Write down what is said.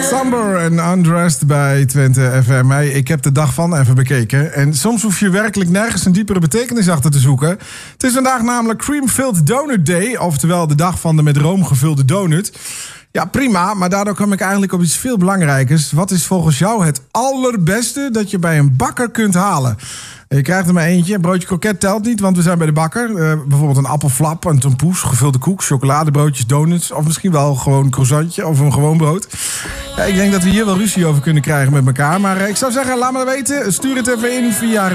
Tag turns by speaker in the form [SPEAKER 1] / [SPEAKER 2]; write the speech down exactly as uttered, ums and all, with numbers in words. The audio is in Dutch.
[SPEAKER 1] Samber en Undressed bij Twente F M. Hey, ik heb de dag van even bekeken. En soms hoef je werkelijk nergens een diepere betekenis achter te zoeken. Het is vandaag namelijk Cream-Filled Donut Day. Oftewel de dag van de met room gevulde donut. Ja, prima, maar daardoor kwam ik eigenlijk op iets veel belangrijkers. Wat is volgens jou het allerbeste dat je bij een bakker kunt halen? Je krijgt er maar eentje. Een broodje kroket telt niet, want we zijn bij de bakker. Uh, bijvoorbeeld een appelflap, een tompoes, gevulde koek, chocoladebroodjes, donuts. Of misschien wel gewoon een croissantje of een gewoon brood. Ja, ik denk dat we hier wel ruzie over kunnen krijgen met elkaar. Maar uh, ik zou zeggen, laat me weten. Stuur het even in via